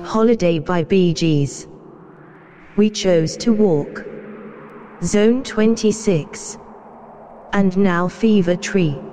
Holiday by Bee Gees. We chose to walk. Zone 26. And now Fever Tree.